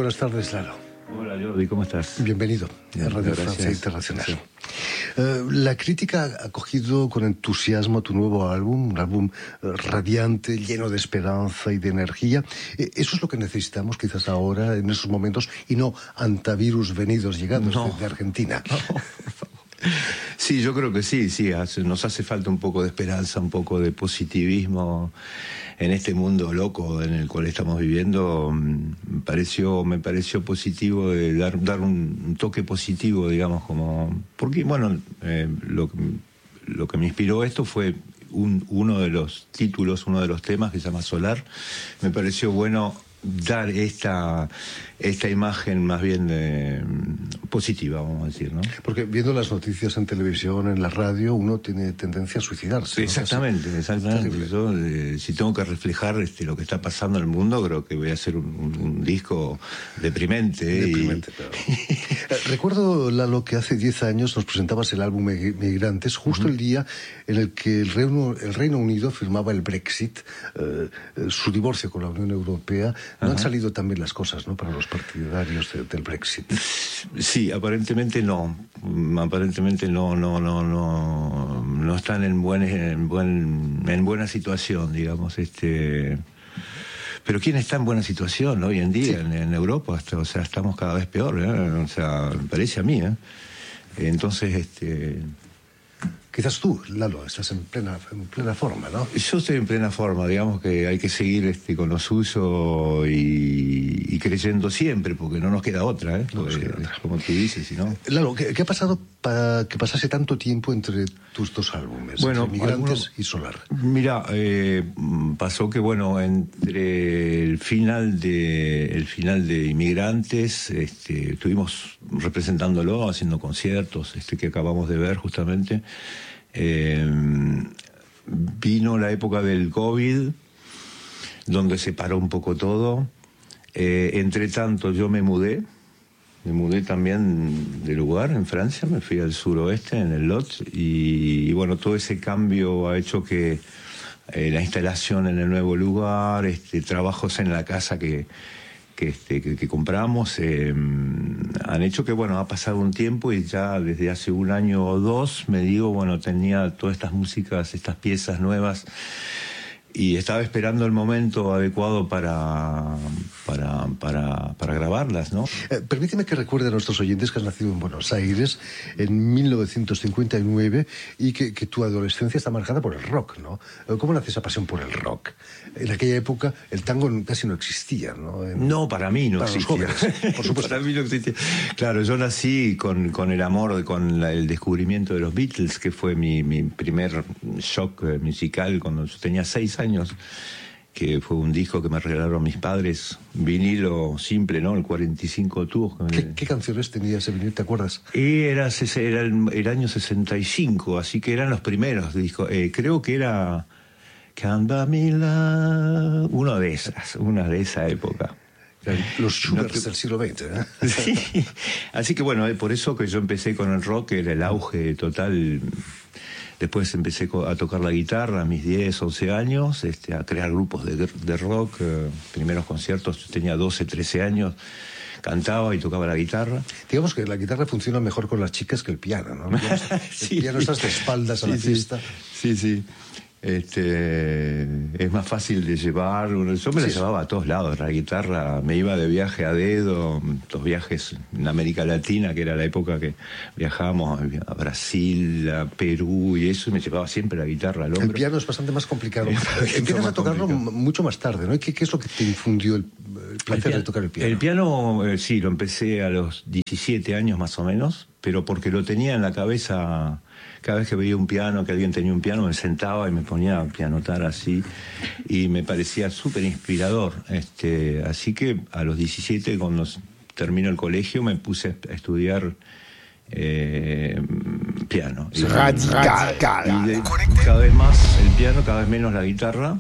buenas tardes, Lalo. Hola, Jordi, ¿cómo estás? Bienvenido a Radio Francia Internacional. Sí. La crítica ha acogido con entusiasmo tu nuevo álbum, un álbum radiante, lleno de esperanza y de energía. Eso es lo que necesitamos quizás ahora, en esos momentos, y no antivirus venidos, llegados de Argentina. No. Sí, yo creo que sí, nos hace falta un poco de esperanza, un poco de positivismo en este mundo loco en el cual estamos viviendo. Me pareció positivo de dar un toque positivo, digamos, como porque bueno, lo que me inspiró esto fue uno de los títulos, uno de los temas que se llama Solar. Me pareció bueno dar esta imagen más bien positiva, vamos a decir, ¿no? Porque viendo las noticias en televisión, en la radio, uno tiene tendencia a suicidarse, ¿no? Exactamente. Yo, si tengo que reflejar lo que está pasando en el mundo, creo que voy a hacer un disco deprimente. Pero... Recuerdo, Lalo, que hace 10 años nos presentabas el álbum Migrantes, justo el día en el que el Reino Unido firmaba el Brexit, su divorcio con la Unión Europea. No han salido tan bien las cosas, ¿no?, para los partidarios del Brexit. Sí, aparentemente no. Aparentemente no están en buena situación, digamos. Pero ¿quién está en buena situación hoy en día en Europa? O sea, estamos cada vez peor, ¿eh? O sea, me parece a mí, ¿eh? Entonces, Quizás tú, Lalo, estás en plena forma, ¿no? Yo estoy en plena forma, digamos que hay que seguir con lo suyo y creyendo siempre, porque no nos queda otra, ¿eh? Como tú dices, si no... Lalo, ¿qué ha pasado para que pasase tanto tiempo entre tus dos álbumes, bueno, entre Migrantes y Solar? Mira, pasó que, bueno, entre el final de Inmigrantes, estuvimos representándolo, haciendo conciertos, que acabamos de ver justamente. Vino la época del COVID, donde se paró un poco todo. Entre tanto, yo me mudé también de lugar en Francia, me fui al suroeste, en el Lot, y bueno, todo ese cambio ha hecho que la instalación en el nuevo lugar, trabajos en la casa que compramos, han hecho que, bueno, ha pasado un tiempo y ya desde hace un año o dos me digo, bueno, tenía todas estas músicas, estas piezas nuevas, y estaba esperando el momento adecuado para grabarlas, ¿no? Permíteme que recuerde a nuestros oyentes que has nacido en Buenos Aires en 1959 y que tu adolescencia está marcada por el rock, ¿no? ¿Cómo nace esa pasión por el rock? En aquella época el tango casi no existía, ¿no? No, para mí no existía. Los jóvenes, por supuesto. Para mí no existía. Claro, yo nací con el amor, con el descubrimiento de los Beatles, que fue mi primer shock musical cuando yo tenía 6 años, que fue un disco que me regalaron mis padres, vinilo simple, ¿no? El 45 tubos. ¿Qué canciones tenía ese vinilo, te acuerdas? Era el año 65, así que eran los primeros discos. Creo que era Can't Buy Me Love, una de esa época. Los Schubert del siglo XX, ¿eh? Sí, así que bueno, por eso que yo empecé con el rock, era el auge total. Después empecé a tocar la guitarra a mis 10, 11 años, a crear grupos de rock, primeros conciertos, yo tenía 12, 13 años, cantaba y tocaba la guitarra. Digamos que la guitarra funciona mejor con las chicas que el piano, ¿no? Sí. El piano estás de espaldas a la fiesta. Sí. Es más fácil de llevar. Yo me la llevaba a todos lados, la guitarra. Me iba de viaje a dedo, los viajes en América Latina, que era la época que viajábamos a Brasil, a Perú y eso, y me llevaba siempre la guitarra al hombro. El piano es bastante más complicado. Empiezas a tocarlo mucho más tarde, ¿no? ¿Qué es lo que te infundió el placer de tocar el piano? El piano, sí, lo empecé a los 17 años más o menos, pero porque lo tenía en la cabeza. Cada vez que veía un piano, que alguien tenía un piano, me sentaba y me ponía a pianotar así, y me parecía súper inspirador. Así que a los 17, cuando termino el colegio, me puse a estudiar piano. Y cada vez más el piano, cada vez menos la guitarra.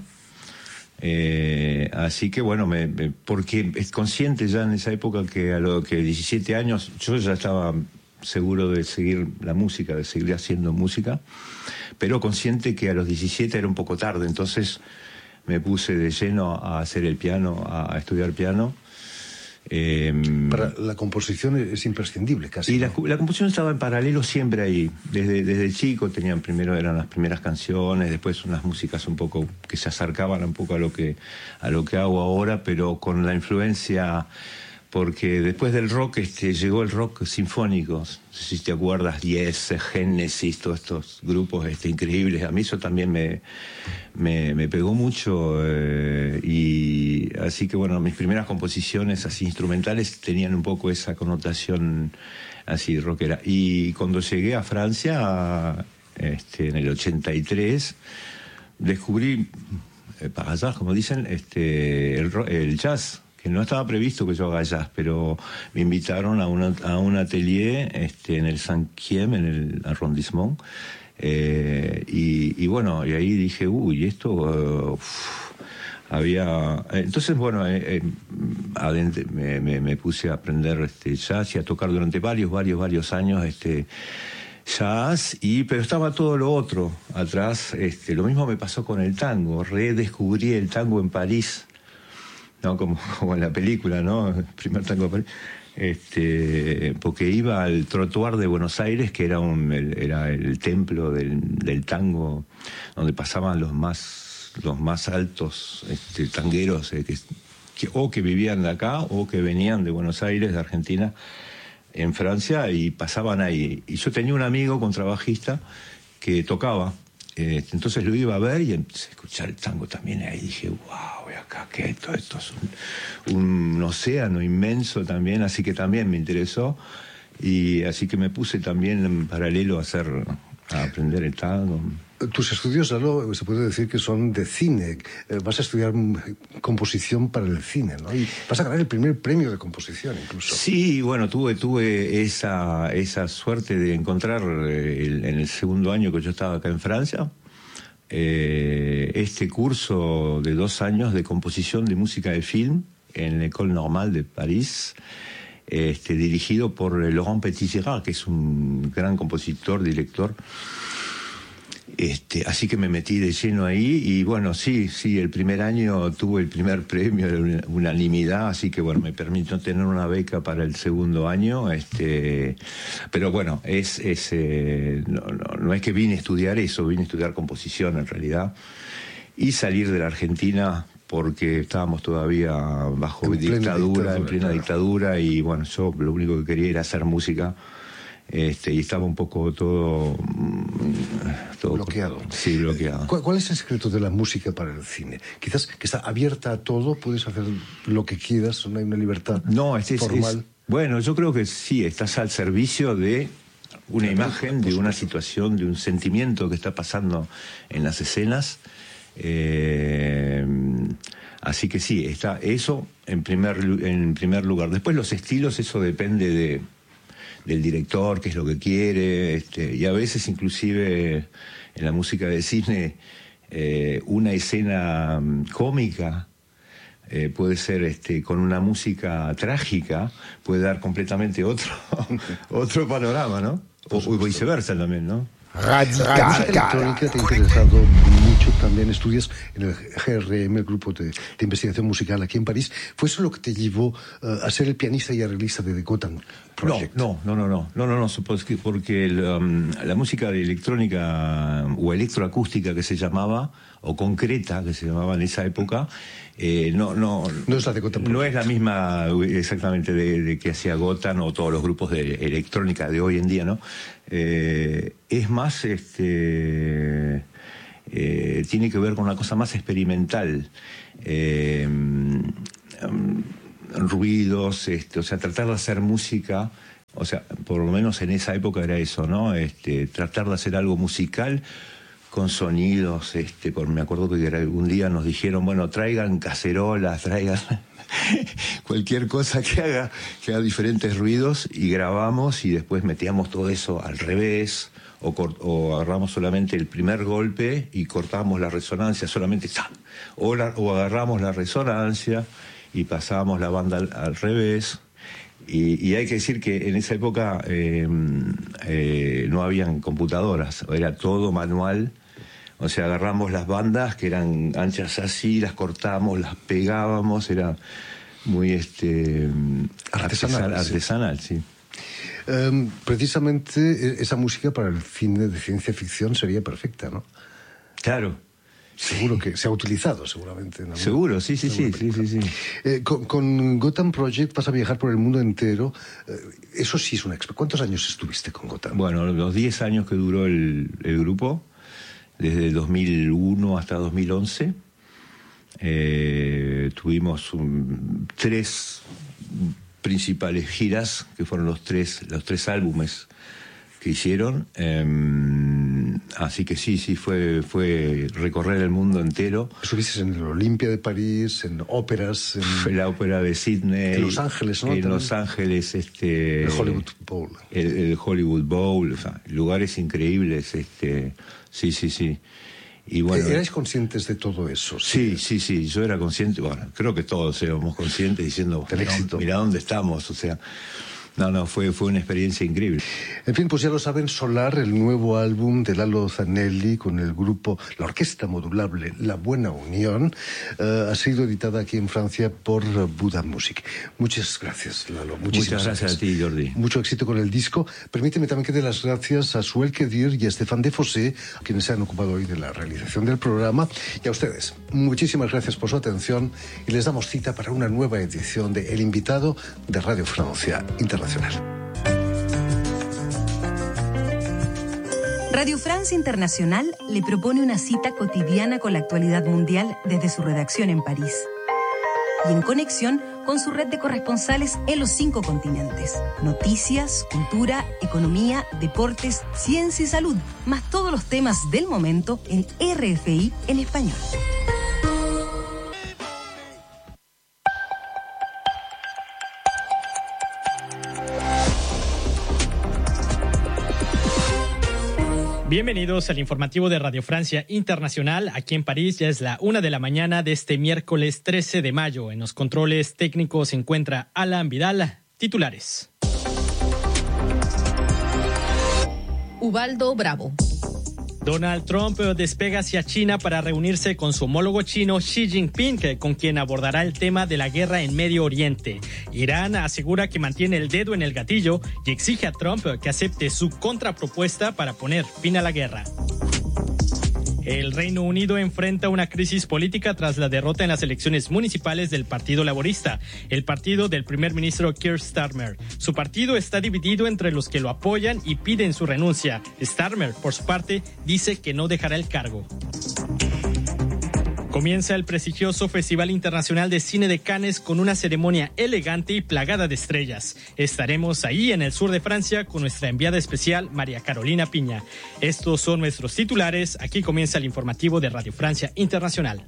Así que bueno, porque es consciente ya en esa época que a lo que 17 años yo ya estaba seguro de seguir la música, de seguir haciendo música, pero consciente que a los 17 era un poco tarde, entonces me puse de lleno a hacer el piano, a estudiar piano, Para la composición es imprescindible casi. Y la composición estaba en paralelo siempre ahí. Desde chico eran las primeras canciones, después unas músicas un poco que se acercaban un poco a lo que hago ahora, pero con la influencia, porque después del rock llegó el rock sinfónico. No sé si te acuerdas, Yes, Genesis, todos estos grupos increíbles. A mí eso también me pegó mucho, y así que bueno, mis primeras composiciones así instrumentales tenían un poco esa connotación así rockera. Y cuando llegué a Francia, en el 83, descubrí, par hasard, como dicen, el jazz, que no estaba previsto que yo haga jazz, pero me invitaron a un atelier en el 5e, en el arrondissement, y bueno, y ahí dije, uy, esto había... Entonces, bueno, adentro me puse a aprender jazz y a tocar durante varios años jazz, pero estaba todo lo otro atrás. Lo mismo me pasó con el tango, redescubrí el tango en París, ¿no? Como en la película, ¿no? El primer tango de París. Porque iba al Trottoir de Buenos Aires, que era el templo del tango, donde pasaban los más altos tangueros, que vivían de acá o que venían de Buenos Aires, de Argentina, en Francia, y pasaban ahí. Y yo tenía un amigo contrabajista que tocaba, entonces lo iba a ver y empecé a escuchar el tango también, y ahí dije, wow, acá que esto es un océano inmenso también, así que también me interesó, y así que me puse también en paralelo a aprender el tango. Tus estudios, Lalo, se puede decir que son de cine. Vas a estudiar composición para el cine, ¿no? Y vas a ganar el primer premio de composición, incluso. Sí, bueno, tuve esa suerte de encontrar en el segundo año que yo estaba acá en Francia, este curso de 2 años de composición de música de film en la École Normale de París, dirigido por Laurent Petit-Gérard, que es un gran compositor, director. Así que me metí de lleno ahí, y bueno, sí, el primer año tuve el primer premio de unanimidad, así que bueno, me permitió tener una beca para el segundo año, pero bueno, no es que vine a estudiar eso, vine a estudiar composición en realidad, y salir de la Argentina porque estábamos todavía bajo dictadura, en plena dictadura, y bueno, yo lo único que quería era hacer música. Y estaba un poco todo bloqueado. Sí, bloqueado. ¿Cuál es el secreto de la música para el cine? Quizás que está abierta a todo, puedes hacer lo que quieras, no hay una libertad formal. Bueno, yo creo que sí, estás al servicio de una imagen, de una situación, de un sentimiento que está pasando en las escenas. Así que sí, está eso en primer lugar. Después los estilos, eso depende del director, qué es lo que quiere, y a veces inclusive en la música de cine una escena cómica puede ser con una música trágica, puede dar completamente otro panorama, ¿no? O viceversa también, ¿no? La música electrónica te ha interesado mucho, también estudias en el GRM, el grupo de investigación musical aquí en París. ¿Fue eso lo que te llevó a ser el pianista y arreglista de The Gotham Project? No, porque la música de electrónica o electroacústica que se llamaba, o concreta que se llamaba en esa época, no es la de Gotham Project. No es la misma exactamente de que hacía Gotham o todos los grupos de electrónica de hoy en día, ¿no? Es más, tiene que ver con una cosa más experimental, ruidos, o sea, tratar de hacer música, o sea, por lo menos en esa época era eso, ¿no? Tratar de hacer algo musical con sonidos, me acuerdo que algún día nos dijeron, bueno, traigan cacerolas, traigan cualquier cosa que haga diferentes ruidos, y grabamos, y después metíamos todo eso al revés, o agarramos solamente el primer golpe y cortábamos la resonancia solamente, o agarramos la resonancia y pasábamos la banda al revés. Y hay que decir que en esa época no habían computadoras, era todo manual. O sea, agarramos las bandas que eran anchas así, las cortábamos, las pegábamos, muy artesanal, sí. Precisamente esa música para el cine de ciencia ficción sería perfecta, ¿no? Claro. Seguro que se ha utilizado, seguramente. Seguro, sí. Con Gotham Project vas a viajar por el mundo entero. Eso sí es una experiencia. ¿Cuántos años estuviste con Gotham? Bueno, los 10 años que duró el grupo, desde 2001 hasta 2011. Tuvimos 3 principales giras, que fueron los tres álbumes que hicieron. Así que sí, fue recorrer el mundo entero. Estuviste en el Olympia de París, en óperas, en la ópera de Sydney, en Los Ángeles, ¿no? En Los Ángeles, el Hollywood Bowl. El Hollywood Bowl, o sea, lugares increíbles, sí. Y bueno, ¿erais conscientes de todo eso? Sí, yo era consciente, bueno, creo que todos éramos conscientes diciendo, mira dónde estamos, o sea, fue una experiencia increíble. En fin, pues ya lo saben, Solar, el nuevo álbum de Lalo Zanelli con el grupo, la orquesta modulable La Buena Unión, ha sido editada aquí en Francia por Buda Music. Muchas gracias, Lalo. Muchas gracias a ti, Jordi. Mucho éxito con el disco. Permíteme también que dé las gracias a Suel Kedir y a Stéphane Defossé, quienes se han ocupado hoy de la realización del programa, y a ustedes. Muchísimas gracias por su atención y les damos cita para una nueva edición de El Invitado de Radio Francia Internacional. Radio France Internacional le propone una cita cotidiana con la actualidad mundial desde su redacción en París y en conexión con su red de corresponsales en los 5 continentes. Noticias, cultura, economía, deportes, ciencia y salud, más todos los temas del momento en RFI en español. Bienvenidos al informativo de Radio Francia Internacional. Aquí en París ya es la 1 de la mañana de este miércoles 13 de mayo. En los controles técnicos se encuentra Alan Vidal. Titulares. Ubaldo Bravo. Donald Trump despega hacia China para reunirse con su homólogo chino Xi Jinping, con quien abordará el tema de la guerra en Medio Oriente. Irán asegura que mantiene el dedo en el gatillo y exige a Trump que acepte su contrapropuesta para poner fin a la guerra. El Reino Unido enfrenta una crisis política tras la derrota en las elecciones municipales del Partido Laborista, el partido del primer ministro Keir Starmer. Su partido está dividido entre los que lo apoyan y piden su renuncia. Starmer, por su parte, dice que no dejará el cargo. Comienza el prestigioso Festival Internacional de Cine de Cannes con una ceremonia elegante y plagada de estrellas. Estaremos ahí en el sur de Francia con nuestra enviada especial María Carolina Piña. Estos son nuestros titulares. Aquí comienza el informativo de Radio Francia Internacional.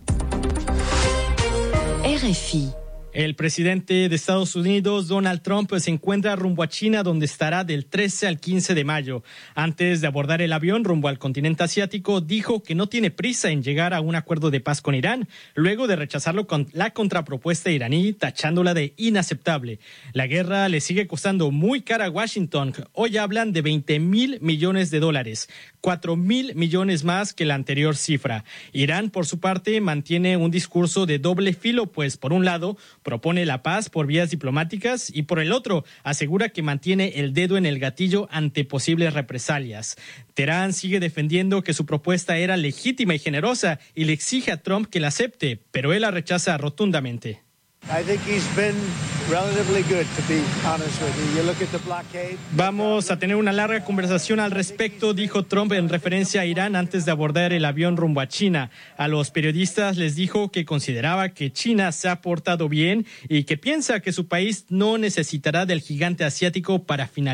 RFI. El presidente de Estados Unidos, Donald Trump, se encuentra rumbo a China, donde estará del 13 al 15 de mayo. Antes de abordar el avión rumbo al continente asiático, dijo que no tiene prisa en llegar a un acuerdo de paz con Irán, luego de rechazarlo con la contrapropuesta iraní, tachándola de inaceptable. La guerra le sigue costando muy cara a Washington. Hoy hablan de $20,000 millones, 4,000 millones más que la anterior cifra. Irán, por su parte, mantiene un discurso de doble filo, pues por un lado propone la paz por vías diplomáticas y por el otro asegura que mantiene el dedo en el gatillo ante posibles represalias. Teherán sigue defendiendo que su propuesta era legítima y generosa y le exige a Trump que la acepte, pero él la rechaza rotundamente. Vamos a tener una larga conversación al respecto, dijo Trump en referencia a Irán antes de abordar el avión rumbo a China. A los periodistas les dijo que consideraba que China se ha portado bien y que piensa que su país no necesitará del gigante asiático para finalizar